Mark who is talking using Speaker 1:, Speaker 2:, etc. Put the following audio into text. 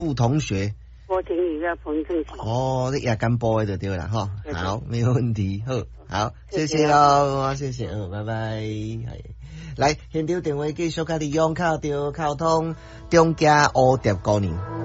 Speaker 1: 傅同学。
Speaker 2: 郭婷宇的彭正奇。
Speaker 1: 哦，这夜间播的就对了哈。好，没有问题。好，谢谢咯，谢谢，拜拜。来，现场电话继续甲你用，靠着交通中家乌蝶姑娘。